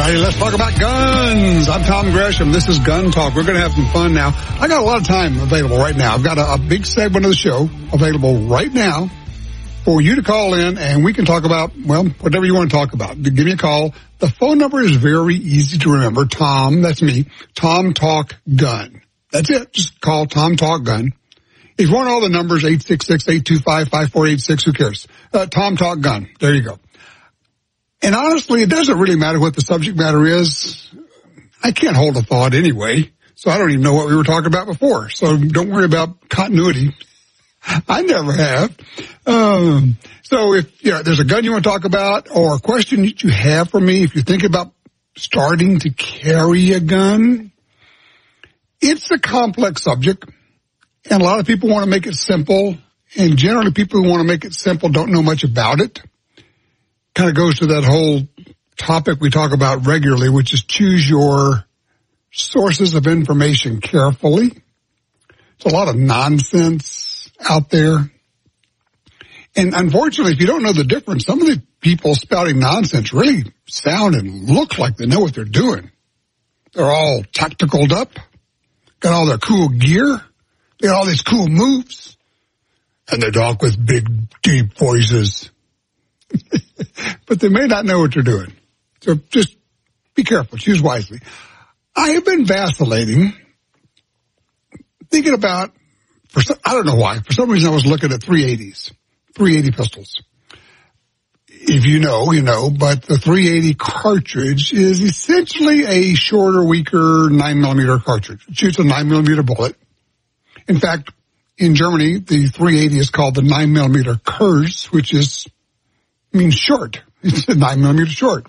righty, let's talk about guns. I'm Tom Gresham. This is Gun Talk. We're going to have some fun now. I got a lot of time available right now. I've got a big segment of the show available right now for you to call in, and we can talk about, well, whatever you want to talk about. Give me a call. The phone number is very easy to remember. Tom, that's me, Tom Talk Gun. That's it. Just call Tom Talk Gun. If you want all the numbers, 866-825-5486, who cares? Tom Talk Gun. There you go. And honestly, it doesn't really matter what the subject matter is. I can't hold a thought anyway, so I don't even know what we were talking about before. So don't worry about continuity. I never have. So if there's a gun you want to talk about or a question that you have for me, if you think about starting to carry a gun, it's a complex subject, and a lot of people want to make it simple. And generally, people who want to make it simple don't know much about it. Kind of goes to that whole topic we talk about regularly, which is choose your sources of information carefully. There's a lot of nonsense out there. And unfortunately, if you don't know the difference, some of the people spouting nonsense really sound and look like they know what they're doing. They're all tacticaled up, got all their cool gear, they got all these cool moves, and they talk with big, deep voices. But they may not know what they're doing. So just be careful. Choose wisely. I have been vacillating, thinking about, I don't know why. For some reason, I was looking at 380s, 380 pistols. If you know, you know, but the 380 cartridge is essentially a shorter, weaker 9mm cartridge. It shoots a 9mm bullet. In fact, in Germany, the 380 is called the 9mm Kurz, which means short. It's a 9mm short.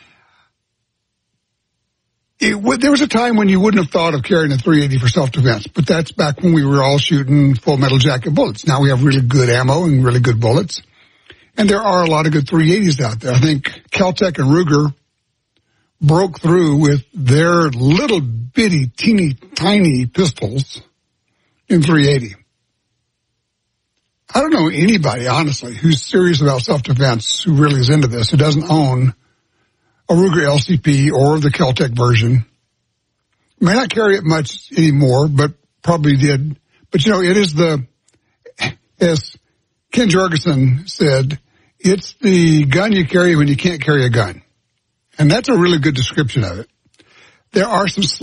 There was a time when you wouldn't have thought of carrying a 380 for self-defense, but that's back when we were all shooting full metal jacket bullets. Now we have really good ammo and really good bullets, and there are a lot of good 380s out there. I think Kel-Tec and Ruger broke through with their little bitty, teeny, tiny pistols in 380. I don't know anybody, honestly, who's serious about self-defense, who really is into this, who doesn't own a Ruger LCP or the Kel-Tec version. May not carry it much anymore, but probably did. But, it is as Ken Jorgensen said, it's the gun you carry when you can't carry a gun. And that's a really good description of it. There are some